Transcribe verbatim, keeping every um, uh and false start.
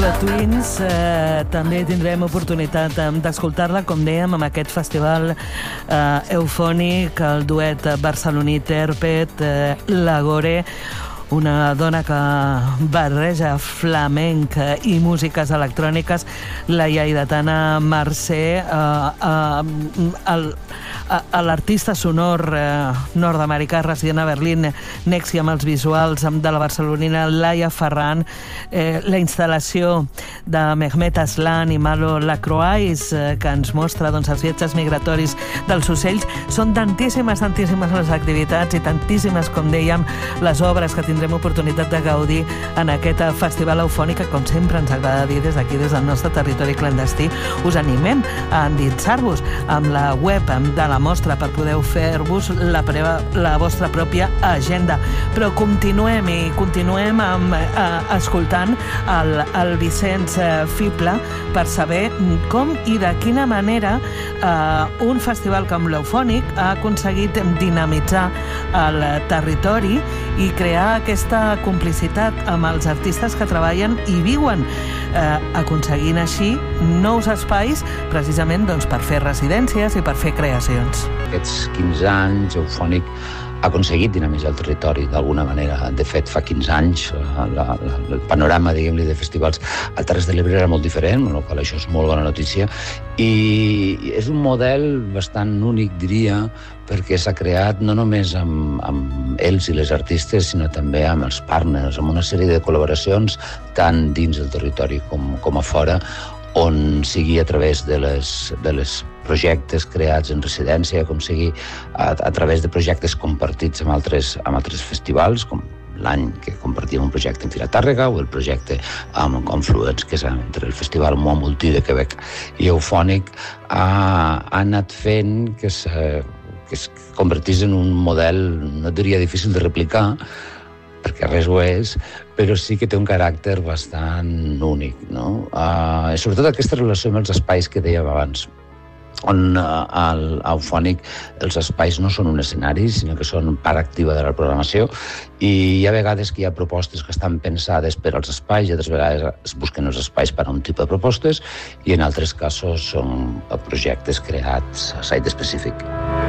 Twins. Eh, també tindrem oportunitat d'escoltar-la, com dèiem, amb aquest festival eh, eufònic, el duet barceloní Terpet, eh, L'Agore, una dona que barreja flamenc i músiques electròniques, la lleidatana Mercè, eh, eh, l'artista sonor eh, nord-americà resident a Berlín, Nexi, amb els visuals de la barcelonina Laia Ferran, eh, la instal·lació de Mehmet Aslan i Malo Lacroix, eh, que ens mostra doncs, els viatges migratoris dels ocells. Són tantíssimes, tantíssimes les activitats i tantíssimes, com dèiem, les obres que tindrem oportunitat de gaudir en aquest festival eufònic que, com sempre, ens agrada dir des d'aquí, des del nostre territori clandestí. Us animem a endinsar-vos amb la web de la mostra per poder fer-vos la, la vostra pròpia agenda. Però continuem i continuem amb, eh, escoltant el, el Vicenç eh, Fibla per saber com i de quina manera eh, un festival com l'Eufònic ha aconseguit dinamitzar el territori i crear aquesta complicitat amb els artistes que treballen i viuen, eh, aconseguint així nous espais precisament doncs, per fer residències i per fer creacions. Aquests quinze anys, Eufònic ha aconseguit dinamitzar el territori d'alguna manera. De fet, fa quinze anys la, la, el panorama, diguem-li, de festivals a Terres de l'Ebre era molt diferent, amb la qual això és molt bona notícia, i és un model bastant únic, diria, perquè s'ha creat no només amb, amb ells i les artistes, sinó també amb els partners, amb una sèrie de col·laboracions tant dins del territori com, com a fora, on sigui a través de les, de les projectes creats en residència, com sigui a, a través de projectes compartits amb altres, amb altres festivals, com l'any que compartíem un projecte en Fira Tàrrega o el projecte amb Confluence, que és entre el Festival Moi Multi de Quebec i Eufònic, ha, ha anat fent que, se, que es convertís en un model, no diria difícil de replicar, perquè res ho és, però sí que té un caràcter bastant únic, no? Uh, sobretot aquesta relació amb els espais que dèiem abans, on uh, al Eufònic els espais no són un escenari, sinó que són part activa de la programació, i hi ha vegades que hi ha propostes que estan pensades per als espais i altres vegades es busquen els espais per a un tipus de propostes, i en altres casos són projectes creats a site específic.